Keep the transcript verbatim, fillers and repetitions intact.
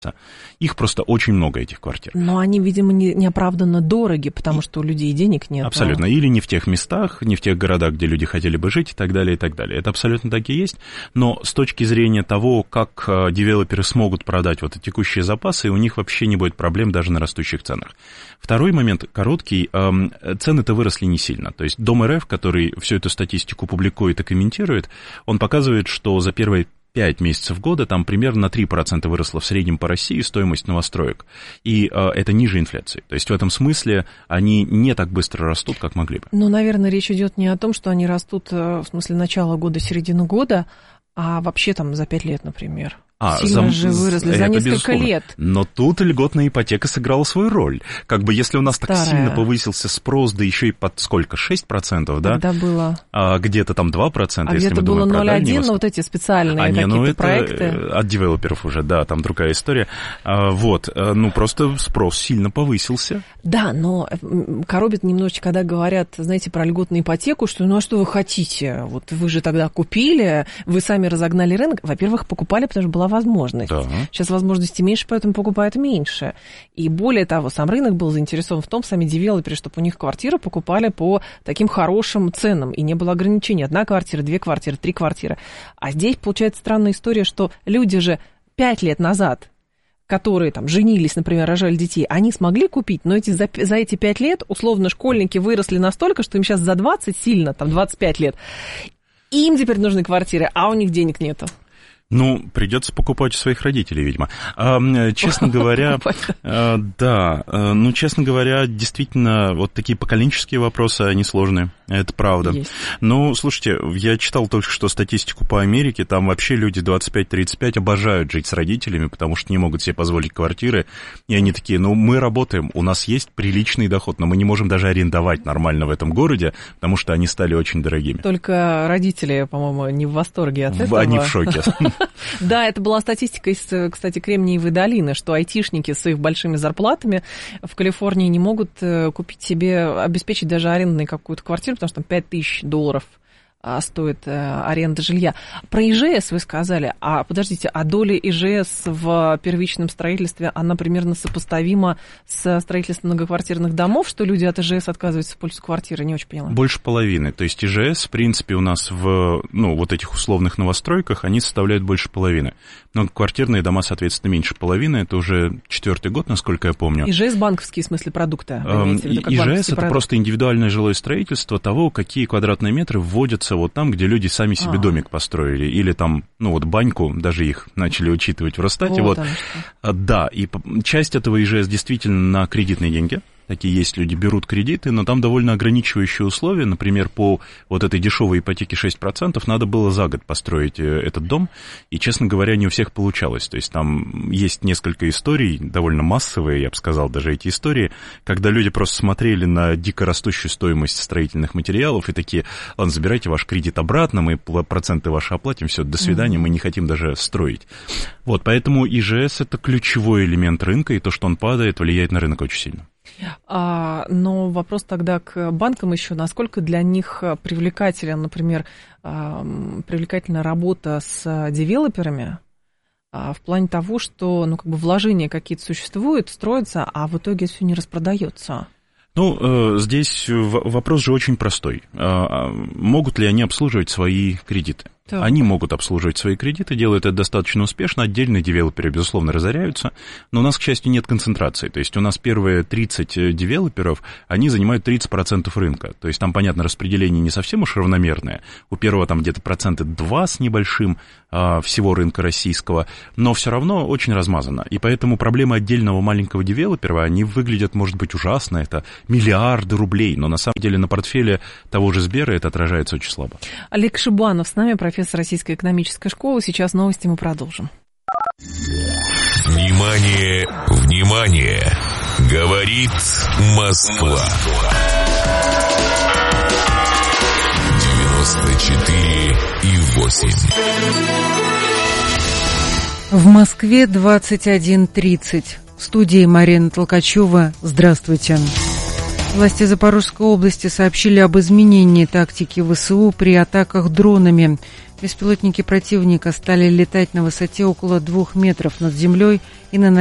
Их просто очень много, этих квартир. Но они, видимо, не, неоправданно дороги, потому что у людей денег нет. Абсолютно. Или не в тех местах, не в тех городах, где люди хотели бы жить и так далее, и так далее. Это абсолютно так и есть. Но с точки зрения того, как девелоперы смогут продать вот текущие запасы, у них вообще не будет проблем даже на растущих ценах. Второй момент, короткий. Цены-то выросли не сильно. То есть Дом эр эф, который всю эту статистику публикует и комментирует, он показывает, что за первые пять месяцев года там примерно на три процента выросла в среднем по России стоимость новостроек. И э, это ниже инфляции. То есть в этом смысле они не так быстро растут, как могли бы. Ну, наверное, речь идет не о том, что они растут в смысле начала года, середины года, а вообще там за пять лет, например. А, Сильно за, же выросли за несколько безусловно. лет. Но тут льготная ипотека сыграла свою роль. Как бы если у нас Старая. так сильно повысился спрос, да еще и под сколько, шесть процентов, да? Когда было? А где-то там два процента, а если где-то мы было думаем про Дальний Восток. ноль целых одна, но вот эти специальные а какие-то не, ну это проекты. От девелоперов уже, да, там другая история. А, вот, ну просто спрос сильно повысился. Да, но коробит немножечко, когда говорят, знаете, про льготную ипотеку, что ну а что вы хотите? Вот вы же тогда купили, вы сами разогнали рынок. Во-первых, покупали, потому что была возможность. Да. Сейчас возможностей меньше, поэтому покупают меньше. И более того, сам рынок был заинтересован в том, сами девелоперы, чтобы у них квартиры покупали по таким хорошим ценам, и не было ограничений. Одна квартира, две квартиры, три квартиры. А здесь получается странная история, что люди же пять лет назад, которые там женились, например, рожали детей, они смогли купить, но эти, за, за эти пять лет условно школьники выросли настолько, что им сейчас за двадцать сильно, там двадцать пять лет, им теперь нужны квартиры, а у них денег нету. Ну, придется покупать у своих родителей, видимо. А, честно говоря, а, да, ну, честно говоря, действительно, вот такие поколенческие вопросы, они сложные, это правда. Есть. Ну, слушайте, я читал только что статистику по Америке, там вообще люди двадцать пять тридцать пять обожают жить с родителями, потому что не могут себе позволить квартиры, и они такие, ну, мы работаем, у нас есть приличный доход, но мы не можем даже арендовать нормально в этом городе, потому что они стали очень дорогими. Только родители, по-моему, не в восторге от этого. Они в шоке. Да, это была статистика из, кстати, Кремниевой долины, что айтишники с их большими зарплатами в Калифорнии не могут купить себе, обеспечить даже арендную какую-то квартиру, потому что там пять тысяч долларов стоит аренда жилья. Про ИЖС вы сказали, а подождите, а доля ИЖС в первичном строительстве, она примерно сопоставима с строительством многоквартирных домов, что люди от ИЖС отказываются в пользу квартиры, не очень поняла. Больше половины, то есть ИЖС, в принципе, у нас в, ну, вот этих условных новостройках, они составляют больше половины. Многоквартирные дома, соответственно, меньше половины, это уже четвертый год, насколько я помню. ИЖС банковские, в смысле, продукты? ИЖС это просто индивидуальное жилое строительство того, какие квадратные метры вводятся вот там, где люди сами себе а. домик построили, или там, ну вот баньку, даже их начали учитывать в Росстате. Вот, вот. Да, и часть этого ИЖС действительно на кредитные деньги. Такие есть, люди берут кредиты, но там довольно ограничивающие условия. Например, по вот этой дешевой ипотеке шесть процентов надо было за год построить этот дом, и, честно говоря, не у всех получалось. То есть там есть несколько историй, довольно массовые, я бы сказал, даже эти истории, когда люди просто смотрели на дико растущую стоимость строительных материалов и такие, ладно, забирайте ваш кредит обратно, мы проценты ваши оплатим, все, до свидания, мы не хотим даже строить. Вот, поэтому ИЖС – это ключевой элемент рынка, и то, что он падает, влияет на рынок очень сильно. А, но вопрос тогда к банкам еще, насколько для них привлекателен, например, привлекательна работа с девелоперами в плане того, что, ну, как бы вложения какие-то существуют, строятся, а в итоге все не распродается. Ну, здесь вопрос же очень простой. Могут ли они обслуживать свои кредиты? Так. Они могут обслуживать свои кредиты, делают это достаточно успешно. Отдельные девелоперы, безусловно, разоряются, но у нас, к счастью, нет концентрации. То есть у нас первые тридцать девелоперов, они занимают тридцать процентов рынка. То есть там, понятно, распределение не совсем уж равномерное. У первого там где-то процента два с небольшим а, всего рынка российского, но все равно очень размазано. И поэтому проблемы отдельного маленького девелопера, они выглядят, может быть, ужасно. Это миллиарды рублей, но на самом деле на портфеле того же Сбера это отражается очень слабо. Олег Шибанов с нами, профессор Российской экономической школы. Сейчас новости мы продолжим. Внимание, внимание! Говорит Москва. девяносто четыре и восемь. В Москве двадцать один тридцать. В студии Марина Толкачева. Здравствуйте. Власти Запорожской области сообщили об изменении тактики ВСУ при атаках дронами. Беспилотники противника стали летать на высоте около двух метров над землей и наносить